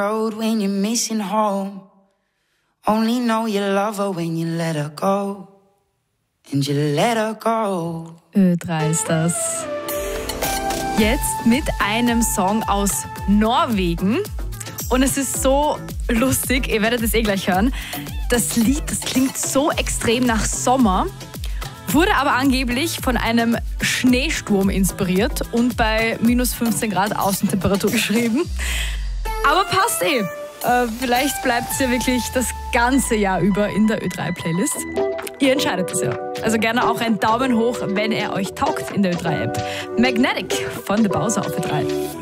Road when you're missing home. Only know you love her when you let her go. And you let her go. Ö3 ist das. Jetzt mit einem Song aus Norwegen. Und es ist so lustig, ihr werdet es gleich hören. Das Lied, das klingt so extrem nach Sommer, wurde aber angeblich von einem Schneesturm inspiriert und bei minus 15 Grad Außentemperatur geschrieben. Aber passt eh. Vielleicht bleibt es ja wirklich das ganze Jahr über in der Ö3-Playlist. Ihr entscheidet es ja. Also gerne auch einen Daumen hoch, wenn er euch taugt in der Ö3-App. Magnetic von The Bowser auf Ö3.